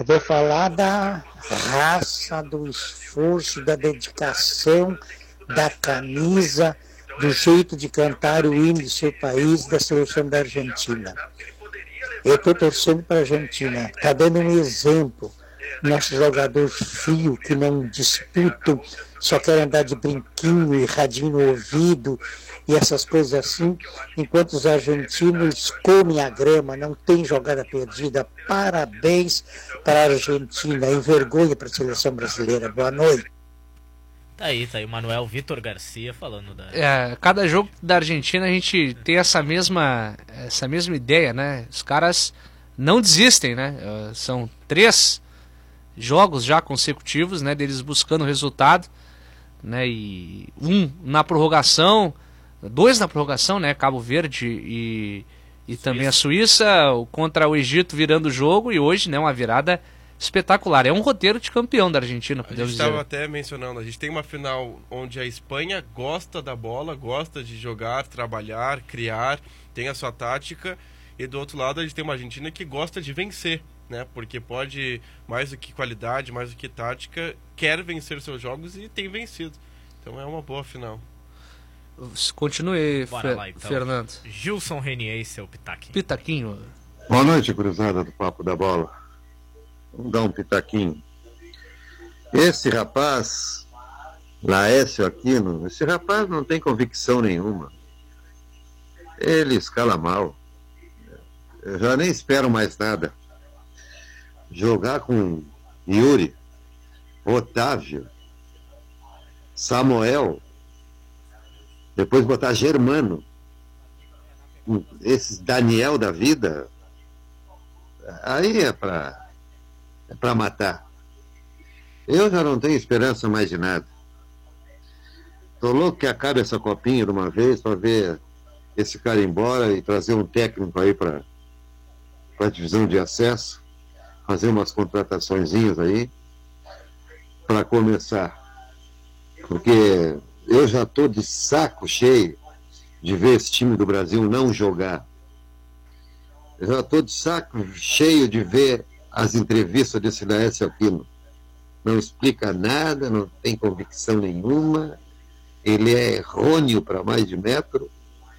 vou falar da raça, do esforço, da dedicação, da camisa, do jeito de cantar o hino do seu país, da seleção da Argentina. Eu estou torcendo para a Argentina, está dando um exemplo. Nosso jogador frio, que não disputam, só quer andar de brinquinho e radinho no ouvido e essas coisas assim, enquanto os argentinos comem a grama, não tem jogada perdida. Parabéns para a Argentina, envergonha para a seleção brasileira. Boa noite. Tá aí o Manuel Vitor Garcia falando da... Cada jogo da Argentina a gente tem essa mesma ideia, né? Os caras não desistem, né? São 3 jogos já consecutivos, né? Deles buscando o resultado, né? E 1 na prorrogação, 2 na prorrogação, né? Cabo Verde e também a Suíça, contra o Egito virando o jogo, e hoje, né? Uma virada espetacular. É um roteiro de campeão da Argentina, podemos dizer. A gente estava até mencionando, a gente tem uma final onde a Espanha gosta da bola, gosta de jogar, trabalhar, criar, tem a sua tática, e do outro lado a gente tem uma Argentina que gosta de vencer, né? Porque pode, mais do que qualidade, mais do que tática, quer vencer seus jogos e tem vencido. Então é uma boa final. Continue, lá, então. Fernando. Gilson Renier, seu pitaquinho. Pitaquinho. Boa noite, gurizada do Papo da Bola. Vamos dar um pitaquinho. Esse rapaz, Laércio Aquino, esse rapaz não tem convicção nenhuma. Ele escala mal. Eu já nem espero mais nada. Jogar com Yuri, Otávio, Samuel, depois botar Germano, esses Daniel da vida, aí é pra matar. Eu já não tenho esperança mais de nada. Tô louco que acabe essa copinha de uma vez para ver esse cara embora e trazer um técnico aí para a divisão de acesso, fazer umas contrataçõezinhas aí para começar. Porque eu já tô de saco cheio de ver esse time do Brasil não jogar. Eu já tô de saco cheio de ver as entrevistas desse Laércio Aquino. Não explica nada, não tem convicção nenhuma, ele é errôneo para mais de metro.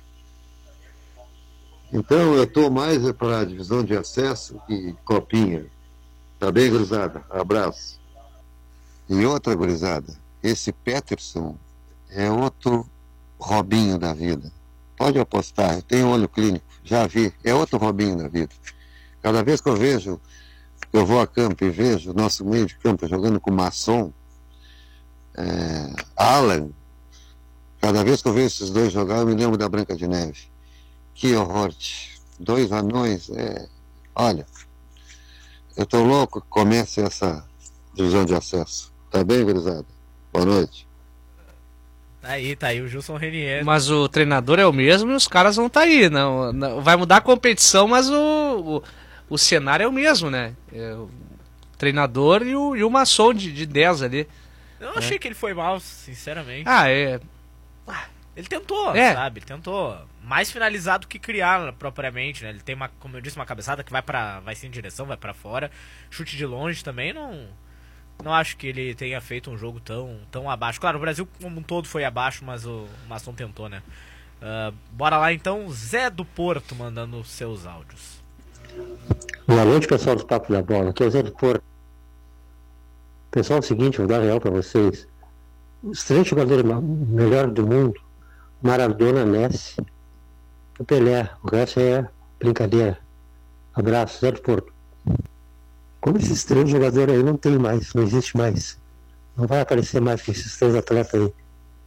Então eu estou mais para a divisão de acesso e copinha. Tá bem, gurizada? Abraço. E outra, gurizada, esse Peterson é outro Robinho da vida. Pode apostar, eu tenho olho clínico, já vi, é outro Robinho da vida. Cada vez que eu vou a campo e vejo o nosso meio de campo jogando com Masson, Alan, cada vez que eu vejo esses dois jogar, eu me lembro da Branca de Neve. Que horror! 2 anões, olha, eu tô louco que comece essa divisão de acesso. Tá bem, gurizada? Boa noite. Tá aí o Gilson Renier. Mas o treinador é o mesmo e os caras vão tá aí. Não, vai mudar a competição, mas o cenário é o mesmo, né? O treinador e o Masson de 10 ali. Eu não achei que ele foi mal, sinceramente. Ele tentou, sabe? Ele tentou mais finalizar do que criar propriamente, né? Ele tem, como eu disse, uma cabeçada que vai sem direção, vai pra fora. Chute de longe também, não acho que ele tenha feito um jogo tão abaixo. Claro, o Brasil como um todo foi abaixo, mas o Masson tentou, né? Bora lá então, Zé do Porto mandando seus áudios. Boa noite, pessoal do Papo da Bola. Aqui é o Zé do Porto. Pessoal, é o seguinte, vou dar real para vocês. Os 3 jogadores melhores do mundo, Maradona, Messi, o Pelé. O resto é brincadeira. Abraço, Zé do Porto. Como esses 3 jogadores aí não tem mais, não existe mais. Não vai aparecer mais que esses 3 atletas aí.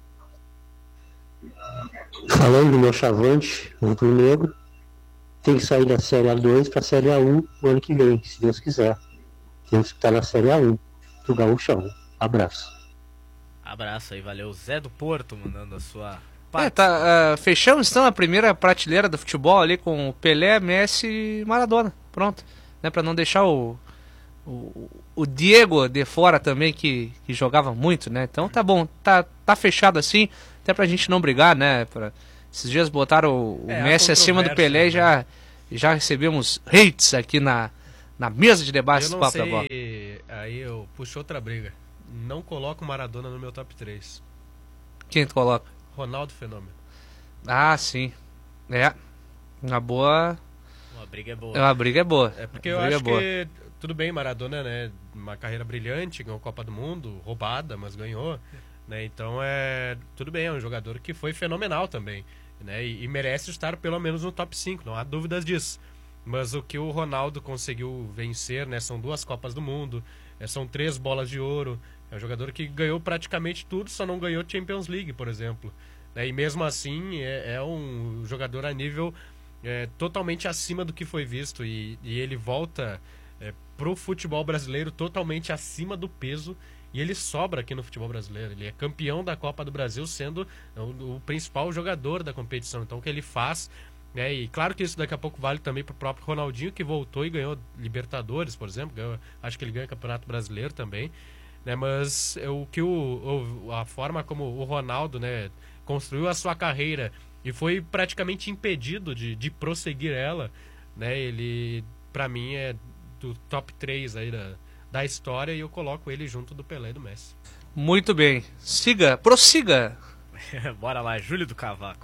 Falando do meu chavante, o Rubro Negro, tem que sair da Série A2 para a Série A1 no ano que vem, se Deus quiser. Temos que estar na Série A1 do Gaúchão. Abraço. Abraço aí, valeu. Zé do Porto mandando a sua... fechamos então a primeira prateleira do futebol ali com Pelé, Messi e Maradona. Pronto. Né, para não deixar o Diego de fora também, que jogava muito, né? Então tá bom, tá fechado assim, até pra gente não brigar, né? Esses dias botaram o Messi acima do Pelé e já recebemos hates aqui na na mesa de debates do Papo da Bola. Aí eu puxo outra briga. Não coloco o Maradona no meu top 3. Quem tu coloca? Ronaldo Fenômeno. Ah, sim. Uma boa... Uma briga é boa. Uma briga é boa. É porque eu acho que... Tudo bem, Maradona, né? Uma carreira brilhante, ganhou a Copa do Mundo, roubada, mas ganhou. Né? Então, tudo bem, é um jogador que foi fenomenal também. Né? E merece estar pelo menos no top 5, não há dúvidas disso. Mas o que o Ronaldo conseguiu vencer, né? São 2 Copas do Mundo, são 3 bolas de ouro. É um jogador que ganhou praticamente tudo, só não ganhou Champions League, por exemplo. Né? E mesmo assim, é um jogador a nível totalmente acima do que foi visto. E ele volta pro futebol brasileiro totalmente acima do peso. E ele sobra aqui no futebol brasileiro. Ele é campeão da Copa do Brasil, sendo o principal jogador da competição. Então, o que ele faz... E claro que isso daqui a pouco vale também para o próprio Ronaldinho, que voltou e ganhou Libertadores, por exemplo. Acho que ele ganha Campeonato Brasileiro também. Né? Mas a forma como o Ronaldo, né, construiu a sua carreira e foi praticamente impedido de prosseguir ela, né? Ele, para mim, é do top 3 aí da história, e eu coloco ele junto do Pelé e do Messi. Muito bem. Prossiga. Bora lá, Júlio do Cavaco.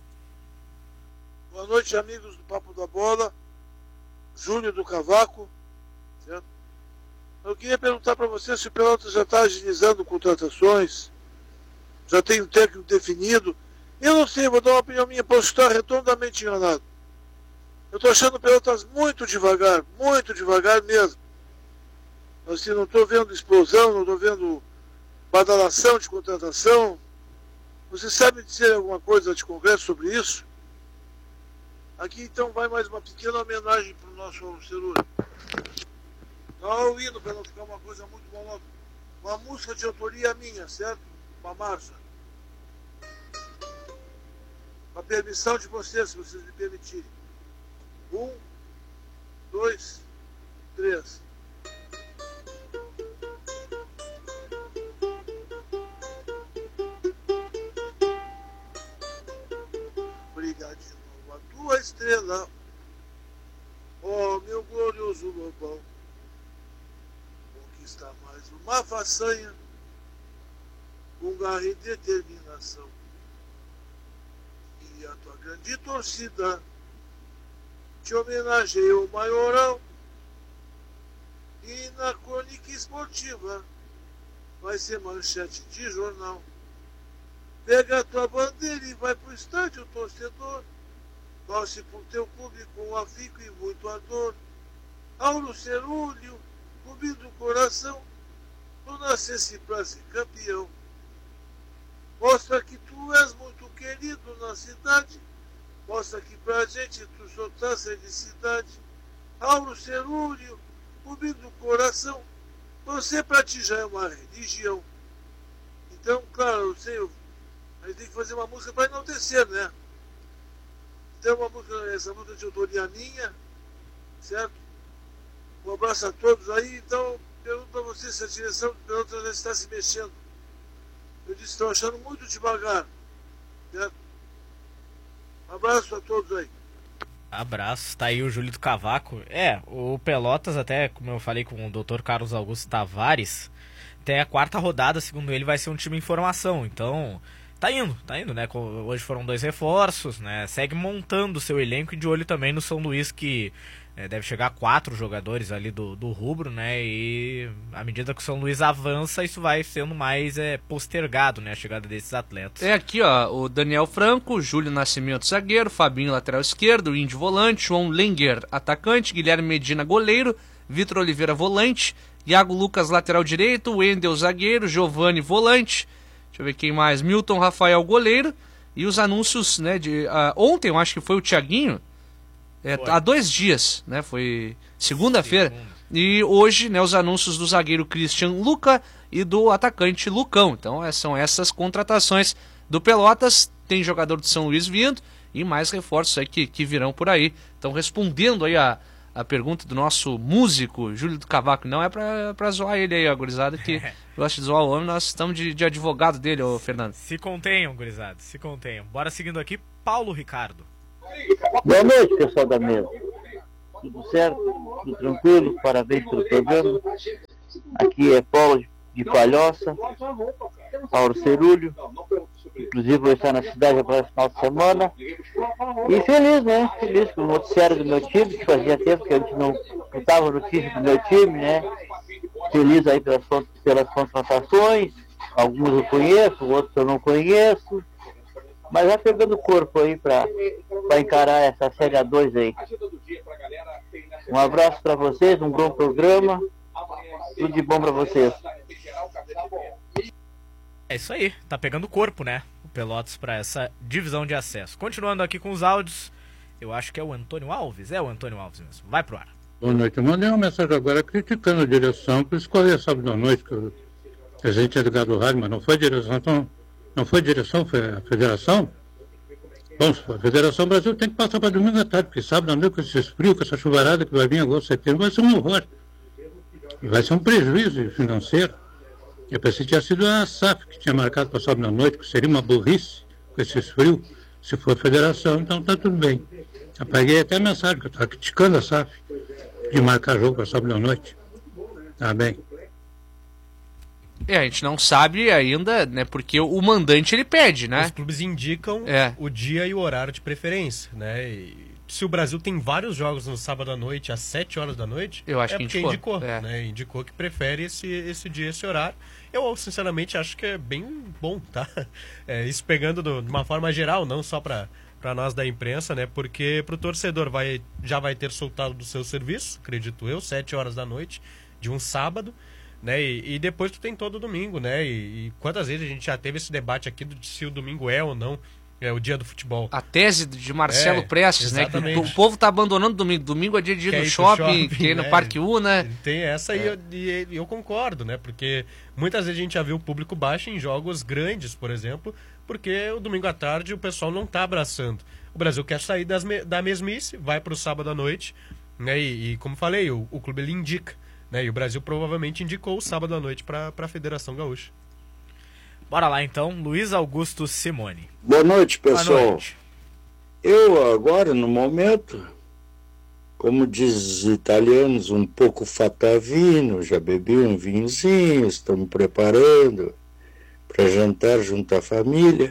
Boa noite, amigos do Papo da Bola. Júlio do Cavaco. Certo? Eu queria perguntar para você se o Pelotas já está agilizando contratações, já tem um técnico definido. Eu não sei, vou dar uma opinião minha, posso estar redondamente enganado. Eu estou achando o Pelotas muito devagar mesmo. Assim, não estou vendo explosão, não estou vendo badalação de contratação. Você sabe dizer alguma coisa de concreto sobre isso? Aqui então vai mais uma pequena homenagem para o nosso Cerulli. Não é o hino, para não ficar uma coisa muito monótona. Uma música de autoria minha, certo? Uma marcha. Com a permissão de vocês, se vocês me permitirem. 1, 2, 3. Obrigadinho a tua estrela, ó meu glorioso lobão. Conquista mais uma façanha, com garra e determinação. E a tua grande torcida te homenageia o maiorão. E na crônica esportiva vai ser manchete de jornal. Pega a tua bandeira e vai pro estádio, torcedor. Torce pro teu clube com afinco e muito ardor. Auro Cerúlio, clube do coração, tu nascesse pra ser campeão. Mostra que tu és muito querido na cidade. Mostra que pra gente tu só traz felicidade. Auro Cerúlio, clube do coração, torcer pra ti já é uma religião. Então, claro, eu sei, a gente tem que fazer uma música para enaltecer, né? Então, essa música de autoria minha, certo? Um abraço a todos aí. Então, pergunto para você se a direção do Pelotas já está se mexendo. Eu disse, estou achando muito devagar, certo? Um abraço a todos aí. Abraço, tá aí o Júlio do Cavaco. O Pelotas, até como eu falei com o Dr. Carlos Augusto Tavares, até a 4ª rodada, segundo ele, vai ser um time em formação. Então, tá indo, né? Hoje foram 2 reforços, né? Segue montando o seu elenco e de olho também no São Luís, que deve chegar a 4 jogadores ali do rubro, né? E à medida que o São Luís avança, isso vai sendo mais postergado, né? A chegada desses atletas. Aqui, ó, o Daniel Franco, Júlio Nascimento, zagueiro, Fabinho, lateral esquerdo, Índio, volante, João Lenger, atacante, Guilherme Medina, goleiro, Vitor Oliveira, volante, Iago Lucas, lateral direito, Wendel, zagueiro, Giovani, volante, deixa eu ver quem mais, Milton Rafael, goleiro, e os anúncios, né, ontem eu acho que foi o Thiaguinho, há 2 dias, né? Foi segunda-feira. E hoje, né, os anúncios do zagueiro Christian Luca e do atacante Lucão. Então, são essas contratações do Pelotas. Tem jogador de São Luís vindo e mais reforços aí que virão por aí. Então, respondendo aí a pergunta do nosso músico Júlio do Cavaco, não é pra zoar ele aí, a gurizada, que gosta de zoar o homem. Nós estamos de advogado dele, ô Fernando. Se contenham, gurizada, se contenham. Bora seguindo aqui, Paulo Ricardo. Boa noite, pessoal da mesa. tudo certo, tudo tranquilo, parabéns pelo programa. Aqui é Paulo de Palhoça, Paulo Cerulho. Inclusive vou estar na cidade agora no final de semana. E feliz, né? Feliz com o noticiário do meu time, que fazia tempo que a gente não escutava notícia do meu time, né? Feliz aí pelas contratações. Alguns eu conheço, outros eu não conheço. Mas vai pegando corpo aí para encarar essa Série A2 aí. Um abraço para vocês, um bom programa. Tudo de bom para vocês. É isso aí, tá pegando corpo, né? O Pelotas para essa divisão de acesso. Continuando aqui com os áudios, eu acho que é o Antônio Alves. É o Antônio Alves mesmo. Vai pro ar. Boa noite. Eu mandei uma mensagem agora criticando a direção por escolher sábado à noite, que a gente é ligado ao rádio, mas não foi direção, então, não foi direção, foi a federação. Bom, a Federação Brasil tem que passar para domingo à tarde, porque sábado à noite, com esse frio, com essa chuvarada que vai vir em agosto, setembro, vai ser um horror. E vai ser um prejuízo financeiro. Eu pensei que tinha sido a SAF que tinha marcado para sábado à noite, que seria uma burrice com esse frio, se for a federação, então tá tudo bem. Apaguei até a mensagem, que eu estava criticando a SAF de marcar jogo para sábado à noite. Tá bem. A gente não sabe ainda, né, porque o mandante ele pede, né? Os clubes indicam o dia e o horário de preferência, né? E se o Brasil tem vários jogos no sábado à noite, às 7 horas da noite, eu acho que indicou, né? Indicou que prefere esse dia, esse horário. Eu, sinceramente, acho que é bem bom, tá? Isso pegando de uma forma geral, não só para nós da imprensa, né? Porque pro torcedor já vai ter soltado do seu serviço, acredito eu, 7 horas da noite de um sábado, né? E depois tu tem todo domingo, né? E quantas vezes a gente já teve esse debate aqui de se o domingo é ou não o dia do futebol. A tese de Marcelo Prestes, exatamente, né? Que o povo tá abandonando domingo. Domingo é dia de ir no shopping, quer ir no Parque U, né? Tem essa e eu concordo, né? Porque muitas vezes a gente já viu o público baixo em jogos grandes, por exemplo, porque o domingo à tarde o pessoal não tá abraçando. O Brasil quer sair da mesmice, vai pro sábado à noite, né? E como falei, o clube ele indica, né? E o Brasil provavelmente indicou o sábado à noite para a Federação Gaúcha. Bora lá então, Luiz Augusto Simone. Boa noite, pessoal. Boa noite. Eu agora, no momento, como diz os italianos, um pouco fatavino, já bebi um vinhozinho, estou me preparando para jantar junto à família.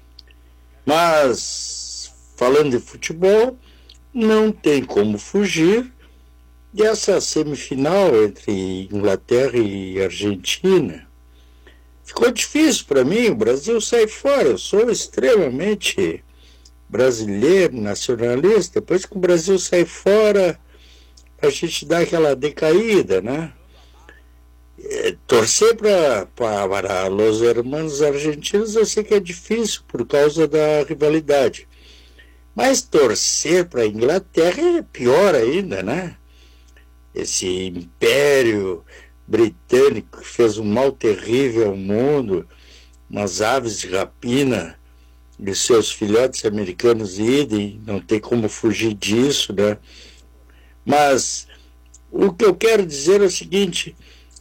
Mas, falando de futebol, não tem como fugir dessa semifinal entre Inglaterra e Argentina. Ficou difícil para mim, o Brasil sai fora. Eu sou extremamente brasileiro, nacionalista. Depois que o Brasil sai fora, a gente dá aquela decaída, né? Torcer para os hermanos argentinos eu sei que é difícil por causa da rivalidade. Mas torcer para a Inglaterra é pior ainda, né? Esse império britânico que fez um mal terrível ao mundo, umas aves de rapina de seus filhotes americanos idem, não tem como fugir disso, né? Mas o que eu quero dizer é o seguinte,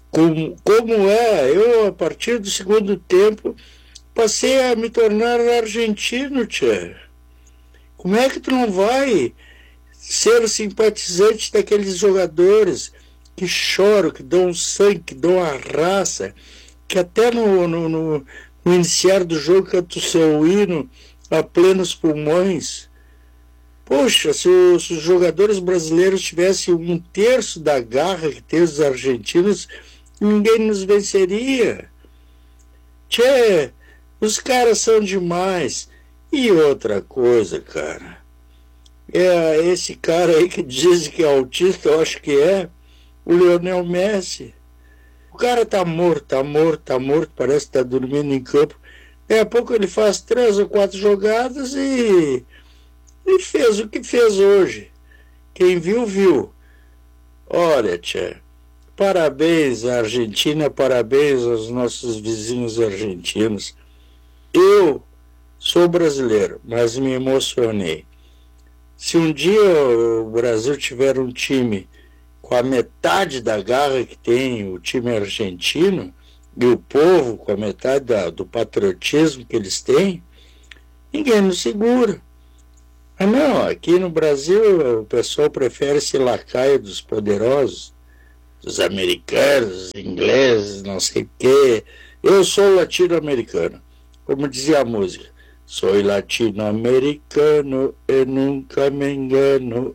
eu a partir do segundo tempo passei a me tornar argentino, tchê. Como é que tu não vai ser simpatizante daqueles jogadores que choram, que dão sangue, que dão a raça, que até no iniciar do jogo cantam o seu hino a plenos pulmões? Poxa, se os jogadores brasileiros tivessem 1/3 da garra que tem os argentinos, ninguém nos venceria. Tchê, os caras são demais. E outra coisa, cara, esse cara aí que diz que é autista, eu acho que é o Lionel Messi. O cara tá morto, parece que tá dormindo em campo. Daqui a pouco ele faz 3 ou 4 jogadas e fez o que fez hoje. Quem viu, viu. Olha, tchê, parabéns à Argentina, parabéns aos nossos vizinhos argentinos. Eu sou brasileiro, mas me emocionei. Se um dia o Brasil tiver um time com a metade da garra que tem o time argentino, e o povo com a metade do patriotismo que eles têm, ninguém nos segura. Não, aqui no Brasil o pessoal prefere ser lacaio dos poderosos, dos americanos, ingleses, não sei o quê. Eu sou latino-americano, como dizia a música. Sou latino-americano e nunca me engano,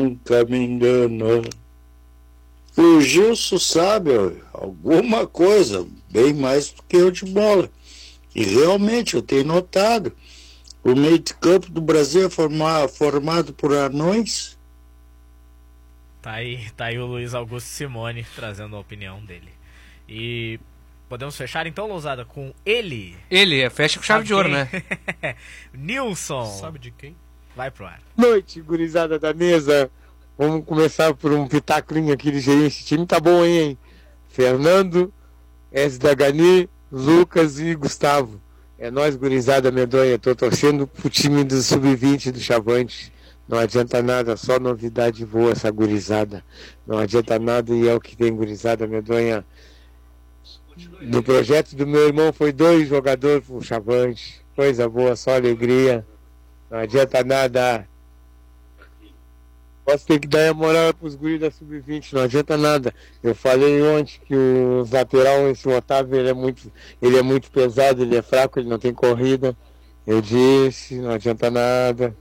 O Gilson sabe alguma coisa, bem mais do que eu de bola. E realmente eu tenho notado. O meio de campo do Brasil é formado por anões. Tá aí o Luiz Augusto Simone trazendo a opinião dele. E podemos fechar então, Lousada, com ele? Fecha com chave de ouro, né? Nilson. Sabe de quem? Vai pro ar. Noite, gurizada da mesa. Vamos começar por um pitacuinho aqui ligeirinho. Esse time tá bom, hein? Fernando, Esdagani, Lucas e Gustavo. É nóis, gurizada medonha. Tô torcendo pro time do Sub-20 do Chavante. Não adianta nada, só novidade boa essa gurizada. Não adianta nada e é o que tem, gurizada medonha. No projeto do meu irmão foi 2 jogadores pro Chavante. Coisa boa, só alegria. Não adianta nada. Posso ter que dar a moral pros guris da Sub-20, não adianta nada. Eu falei ontem que o lateral, esse Otávio, ele é muito pesado, ele é fraco, ele não tem corrida. Eu disse, não adianta nada.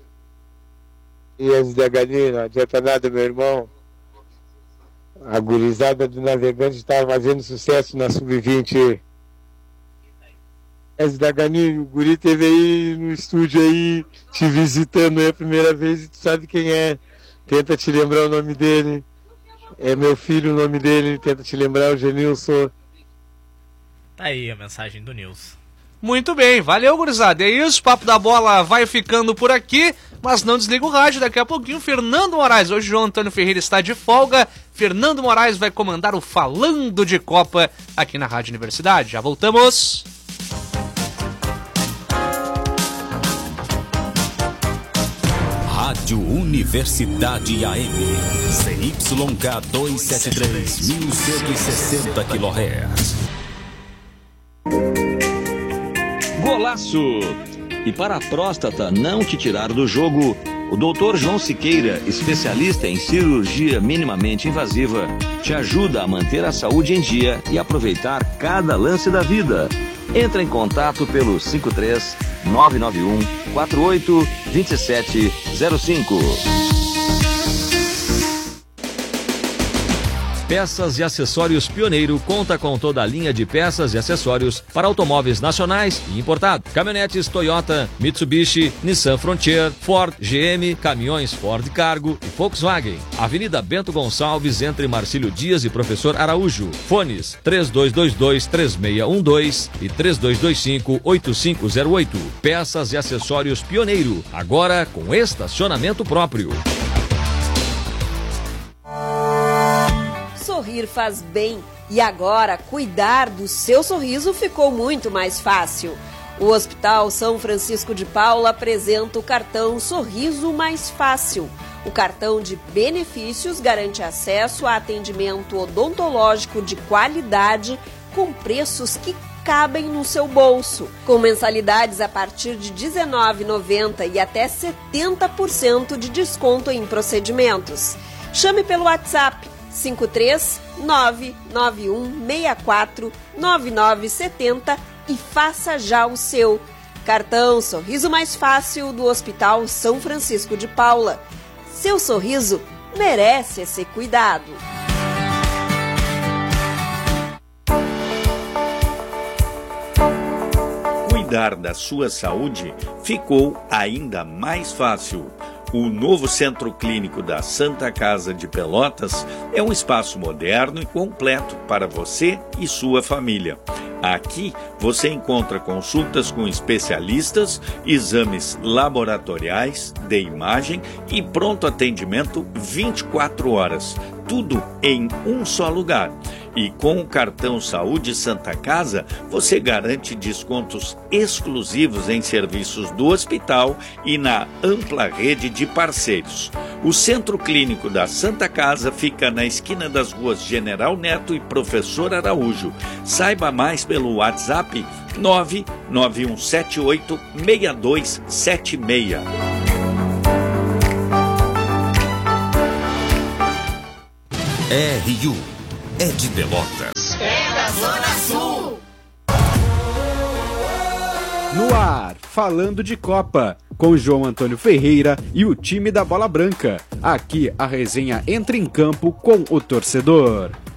E as DHD, não adianta nada, meu irmão. A gurizada do Navegante estava fazendo sucesso na Sub-20. As DHD, o guri teve aí no estúdio aí, te visitando aí a primeira vez e tu sabe quem é. Tenta te lembrar o nome dele. É meu filho o nome dele. Tenta te lembrar, o Genilson. Tá aí a mensagem do Nilson. Muito bem, valeu, gurizada. É isso, o Papo da Bola vai ficando por aqui. Mas não desliga o rádio, daqui a pouquinho Fernando Moraes. Hoje o João Antônio Ferreira está de folga. Fernando Moraes vai comandar o Falando de Copa aqui na Rádio Universidade. Já voltamos. Rádio Universidade AM, ZYK 273, 1160 kHz. Golaço! E para a próstata não te tirar do jogo, o Dr. João Siqueira, especialista em cirurgia minimamente invasiva, te ajuda a manter a saúde em dia e aproveitar cada lance da vida. Entra em contato pelo 53 991 48 2705. Peças e Acessórios Pioneiro conta com toda a linha de peças e acessórios para automóveis nacionais e importados. Caminhonetes Toyota, Mitsubishi, Nissan Frontier, Ford, GM, caminhões Ford Cargo e Volkswagen. Avenida Bento Gonçalves, entre Marcílio Dias e Professor Araújo. Fones 3222-3612 e 3225-8508. Peças e Acessórios Pioneiro, agora com estacionamento próprio. Sorrir faz bem e agora cuidar do seu sorriso ficou muito mais fácil. O Hospital São Francisco de Paula apresenta o cartão Sorriso Mais Fácil. O cartão de benefícios garante acesso a atendimento odontológico de qualidade com preços que cabem no seu bolso, com mensalidades a partir de R$ 19,90 e até 70% de desconto em procedimentos. Chame pelo WhatsApp 53991649970 e faça já o seu. Cartão Sorriso Mais Fácil do Hospital São Francisco de Paula. Seu sorriso merece esse cuidado. Cuidar da sua saúde ficou ainda mais fácil. O novo Centro Clínico da Santa Casa de Pelotas é um espaço moderno e completo para você e sua família. Aqui você encontra consultas com especialistas, exames laboratoriais, de imagem e pronto atendimento 24 horas. Tudo em um só lugar. E com o cartão Saúde Santa Casa, você garante descontos exclusivos em serviços do hospital e na ampla rede de parceiros. O Centro Clínico da Santa Casa fica na esquina das ruas General Neto e Professor Araújo. Saiba mais pelo WhatsApp 991786276. RU é de Pelotas. É da Zona Sul. No ar, falando de Copa, com João Antônio Ferreira e o time da Bola Branca. Aqui a resenha entra em campo com o torcedor.